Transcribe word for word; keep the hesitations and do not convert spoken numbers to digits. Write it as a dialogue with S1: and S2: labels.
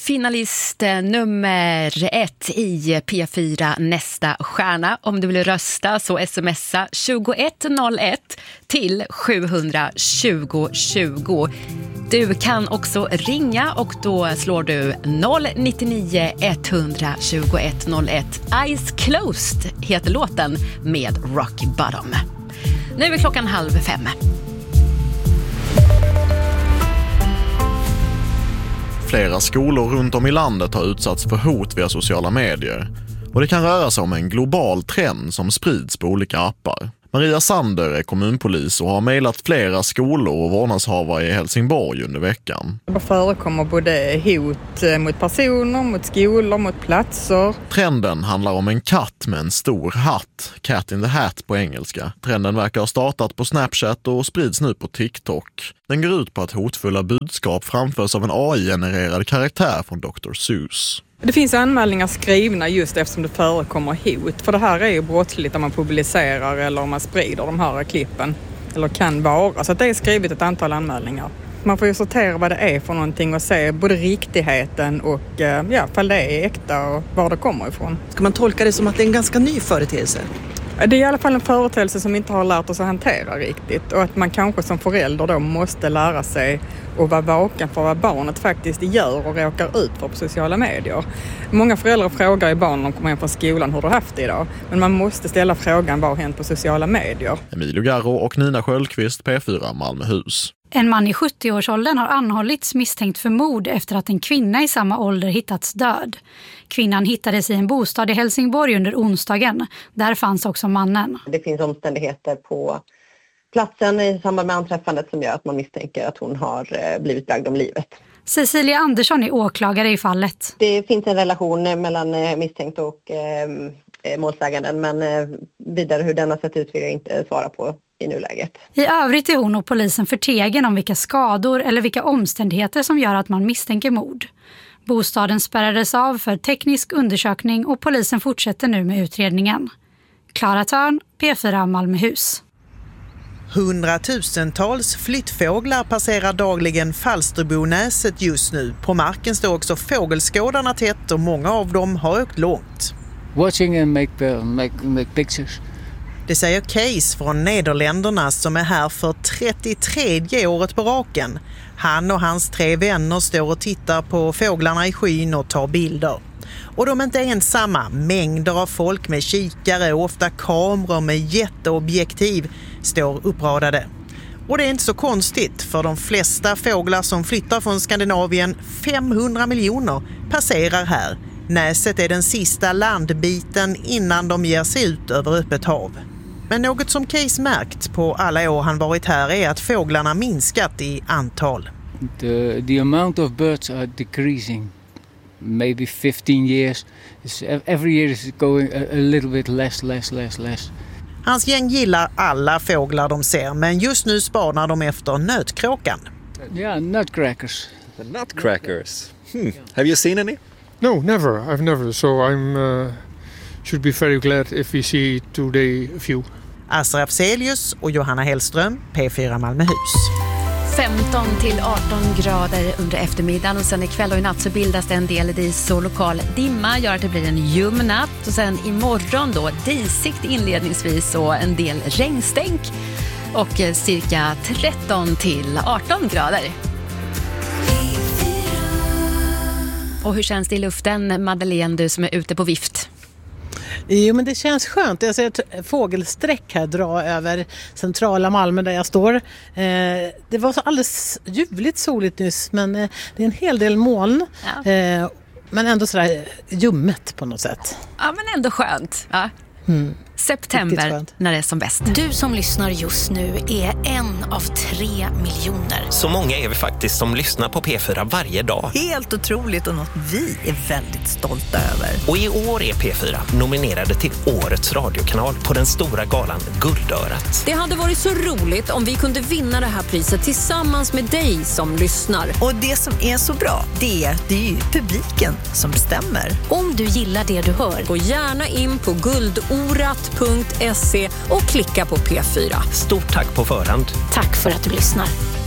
S1: finalist nummer ett i P fyra Nästa stjärna. Om du vill rösta så smsa tjugoett noll ett till sju tjugo tjugo. Du kan också ringa och då slår du noll nio nio ett två ett noll ett. Eyes Closed heter låten med Rocky Bottom. Nu är klockan halv fem.
S2: Flera skolor runt om i landet har utsatts för hot via sociala medier. Och det kan röra sig om en global trend som sprids på olika appar. Maria Sander är kommunpolis och har mejlat flera skolor och vårdnadshavare i Helsingborg under veckan.
S3: Det förekommer både hot mot personer, mot skolor, mot platser.
S2: Trenden handlar om en katt med en stor hatt, Cat in the Hat på engelska. Trenden verkar ha startat på Snapchat och sprids nu på TikTok. Den går ut på att hotfulla budskap framförs av en A I-genererad karaktär från doktor Seuss.
S3: Det finns anmälningar skrivna just eftersom det förekommer hot. För det här är ju brottsligt om man publicerar eller om man sprider de här klippen. Eller kan vara. Så att det är skrivit ett antal anmälningar. Man får ju sortera vad det är för någonting och se både riktigheten och ja, fall det är äkta och var det kommer ifrån.
S4: Ska man tolka det som att det är en ganska ny företeelse?
S3: Det är i alla fall en företeelse som inte har lärt oss att hantera riktigt. Och att man kanske som förälder då måste lära sig att vara vaken för vad barnet faktiskt gör och råkar ut för på sociala medier. Många föräldrar frågar i barn när de kommer hem från skolan hur du har haft det idag. Men man måste ställa frågan vad har hänt på sociala medier.
S2: Emilio Garro och Nina Sköldqvist, P fyra Malmöhus.
S5: En man i sjuttio-årsåldern har anhållits misstänkt för mord efter att en kvinna i samma ålder hittats död. Kvinnan hittades i en bostad i Helsingborg under onsdagen. Där fanns också mannen.
S6: Det finns omständigheter på platsen i samband med anträffandet som gör att man misstänker att hon har blivit bragd om livet.
S5: Cecilia Andersson är åklagare i fallet.
S6: Det finns en relation mellan misstänkt och eh, målsäganden, men eh, vidare hur den har sett ut vill jag inte svara på i nuläget.
S5: I övrigt är hon och polisen förtegen om vilka skador eller vilka omständigheter som gör att man misstänker mord. Bostaden spärrades av för teknisk undersökning och polisen fortsätter nu med utredningen. Klara Törn, P fyra Malmöhus.
S4: Hundratusentals flyttfåglar passerar dagligen Falsterbonäset just nu. På marken står också fågelskådarna tätt och många av dem har åkt långt.
S7: Watching and make, uh, make, make pictures.
S4: Det säger Kees från Nederländerna som är här för trettiotredje året på raken. Han och hans tre vänner står och tittar på fåglarna i skyn och tar bilder. Och de är inte ensamma. Mängder av folk med kikare och ofta kameror med jätteobjektiv står uppradade. Och det är inte så konstigt för de flesta fåglar som flyttar från Skandinavien, femhundra miljoner, passerar här. Näset är den sista landbiten innan de ger sig ut över öppet hav. Men något som Kees märkt på alla år han varit här är att fåglarna minskat i antal.
S7: The, the amount of birds are decreasing. Maybe fifteen years. It's, every year is going a, a little bit less, less, less, less.
S4: Hans gäng gillar alla fåglar de ser, men just nu spanar de efter nötkråkan.
S7: Yeah, nutcrackers.
S8: The nutcrackers. Hmm. Have you seen any?
S9: No, never. I've never. So I'm uh, should be very glad if we see today a few.
S4: Asraf Celius och Johanna Hellström, P fyra Malmöhus.
S1: femton till arton grader under eftermiddagen och sen ikväll och i natt så bildas det en del dis och lokal dimma gör att det blir en ljum natt och sen imorgon då disigt inledningsvis och en del regnstänk och cirka tretton till arton grader. Och hur känns det i luften, Madeleine, du som är ute på vift?
S10: Jo, men det känns skönt. Jag ser ett fågelsträck här dra över centrala Malmö där jag står. Eh, det var så alldeles ljuvligt soligt nyss, men eh, det är en hel del moln. Ja. Eh, men ändå sådär ljummet på något sätt.
S1: Ja, men ändå skönt. Ja.
S10: Mm.
S1: September när det är som bäst.
S11: Du som lyssnar just nu är en av tre miljoner.
S12: Så många är vi faktiskt som lyssnar på P fyra varje dag.
S13: Helt otroligt och något vi är väldigt stolta över.
S12: Och i år är P fyra nominerade till Årets radiokanal på den stora galan Guldörat.
S14: Det hade varit så roligt om vi kunde vinna det här priset tillsammans med dig som lyssnar.
S13: Och det som är så bra, det är, det är ju publiken som bestämmer.
S11: Om du gillar det du hör,
S14: gå gärna in på guldorat punkt se och klicka på P fyra.
S12: Stort tack på förhand.
S11: Tack för att du lyssnar.